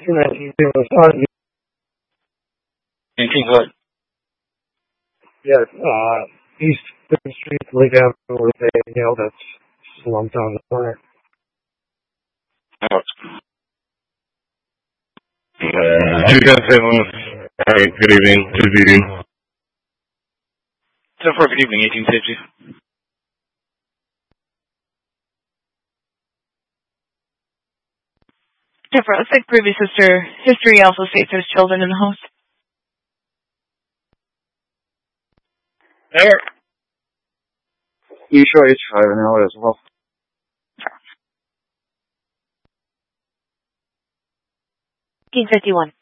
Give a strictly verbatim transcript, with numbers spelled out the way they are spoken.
nineteen zero. nineteen what? Yeah, uh, East Fifth Street, Lake Avenue, where they, you know, that's slumped on the corner. Oh. Uh, two seven seven. Alright, good evening. Good evening. So for good evening, eighteen fifty. Jennifer, looks like previous sister history also states there's children in the house. There. You sure it's five an hour as well? eighteen fifty-one.